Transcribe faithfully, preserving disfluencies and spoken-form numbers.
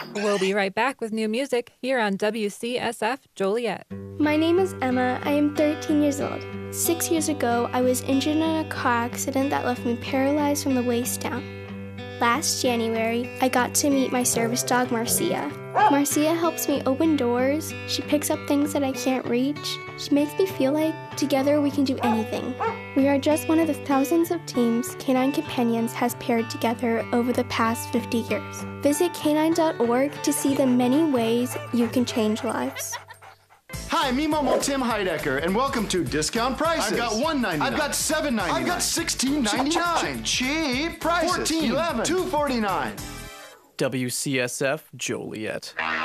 We'll be right back with new music here on W C S F Joliet. My name is Emma. I am thirteen years old. Six years ago, I was injured in a car accident that left me paralyzed from the waist down. Last January, I got to meet my service dog, Marcia. Marcia helps me open doors. She picks up things that I can't reach. She makes me feel like together we can do anything. We are just one of the thousands of teams Canine Companions has paired together over the past fifty years. Visit canine dot org to see the many ways you can change lives. Hi, me Momo Tim Heidecker, and welcome to Discount Prices. I've got one ninety-nine. I've got seven ninety-nine. I've got sixteen ninety-nine. Cheap prices. Fourteen. Eleven. Two forty-nine. W C S F Joliet.